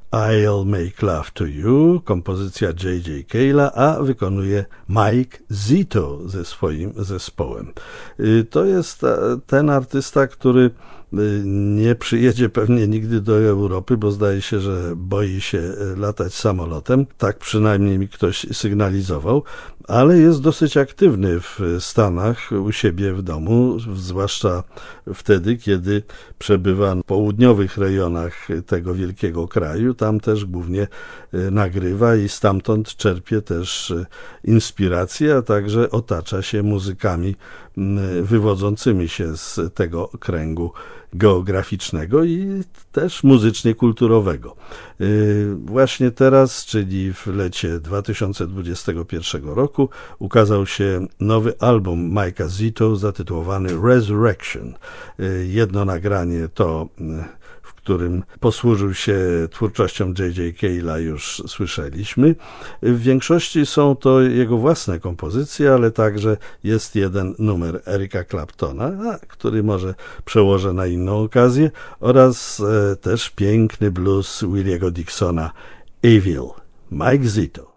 I'll Make Love to You, kompozycja J.J. Cale'a, a wykonuje Mike Zito ze swoim zespołem. To jest ten artysta, który nie przyjedzie pewnie nigdy do Europy, bo zdaje się, że boi się latać samolotem. Tak przynajmniej mi ktoś sygnalizował, ale jest dosyć aktywny w Stanach, u siebie w domu, zwłaszcza wtedy, kiedy przebywa w południowych rejonach tego wielkiego kraju. Tam też głównie nagrywa i stamtąd czerpie też inspirację, a także otacza się muzykami wywodzącymi się z tego kręgu geograficznego i też muzycznie kulturowego. Właśnie teraz, czyli w lecie 2021 roku, ukazał się nowy album Mike'a Zito zatytułowany Resurrection. Jedno nagranie to, w którym posłużył się twórczością J.J. Cale'a, już słyszeliśmy. W większości są to jego własne kompozycje, ale także jest jeden numer Erica Claptona, który może przełożę na inną okazję, oraz też piękny blues Williego Dixona Evil. Mike Zito.